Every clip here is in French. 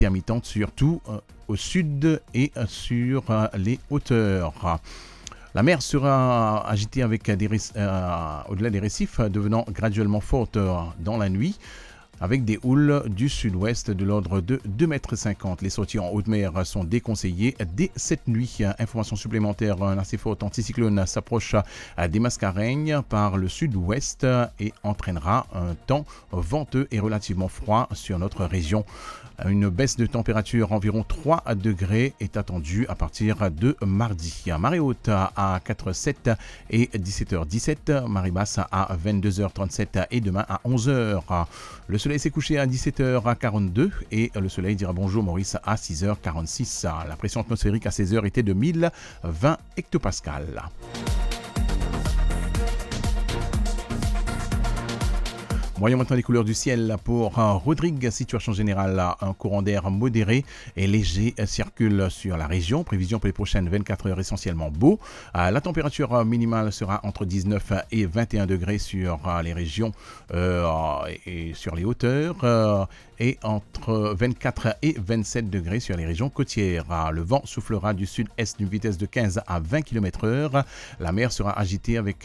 intermittente, surtout au sud et sur les hauteurs. La mer sera agitée avec au-delà des récifs, devenant graduellement forte dans la nuit, avec des houles du sud-ouest de l'ordre de 2,50 m. Les sorties en haute mer sont déconseillées dès cette nuit. Information supplémentaire, un assez fort anticyclone s'approche des Mascareignes par le sud-ouest et entraînera un temps venteux et relativement froid sur notre région. Une baisse de température environ 3 degrés est attendue à partir de mardi. Marée haute à 4h07 et 17h17, marée basse à 22h37 et demain à 11h. Le soleil s'est couché à 17h42 et le soleil dira bonjour Maurice à 6h46. La pression atmosphérique à 16h était de 1020 hectopascales. Voyons maintenant les couleurs du ciel pour Rodrigue. Situation générale, un courant d'air modéré et léger circule sur la région. Prévision pour les prochaines 24 heures essentiellement beau. La température minimale sera entre 19 et 21 degrés sur les régions et sur les hauteurs. Et entre 24 et 27 degrés sur les régions côtières. Le vent soufflera du sud-est d'une vitesse de 15 à 20 km/h. La mer sera agitée avec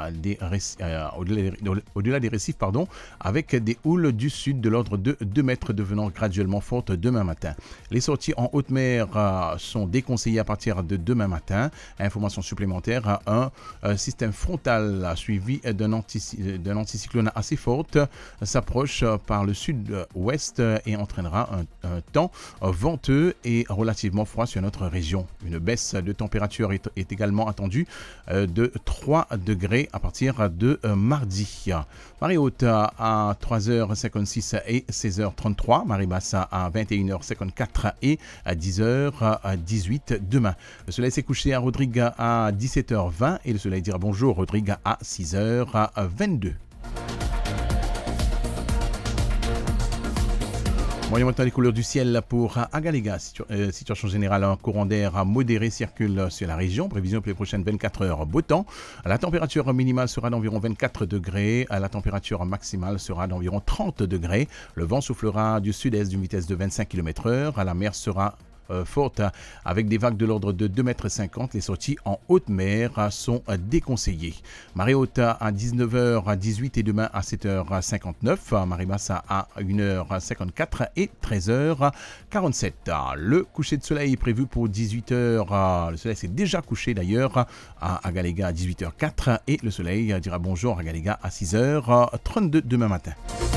au-delà des récifs, avec des houles du sud de l'ordre de 2 mètres devenant graduellement fortes demain matin. Les sorties en haute mer sont déconseillées à partir de demain matin. Information supplémentaire, un système frontal suivi d'un anticyclone assez forte s'approche par le sud-ouest et entraînera un temps venteux et relativement froid sur notre région. Une baisse de température est également attendue de 3 degrés à partir de mardi. Marée haute à 3h56 et 16h33, marée basse à 21h54 et à 10h18 demain. Le soleil s'est couché à Rodrigue à 17h20 et le soleil dira bonjour Rodrigue à 6h22. Voyons maintenant les couleurs du ciel pour Agaléga. Situation générale, un courant d'air modéré circule sur la région. Prévision pour les prochaines 24 heures, beau temps. La température minimale sera d'environ 24 degrés. La température maximale sera d'environ 30 degrés. Le vent soufflera du sud-est d'une vitesse de 25 km/h. La mer sera forte avec des vagues de l'ordre de 2,50 m. Les sorties en haute mer sont déconseillées. Marée haute à 19h18 et demain à 7h59. Marée basse à 1h54 et 13h47. Le coucher de soleil est prévu pour 18h. Le soleil s'est déjà couché d'ailleurs à Agaléga à 18h04 et le soleil dira bonjour à Agaléga à 6h32 demain matin.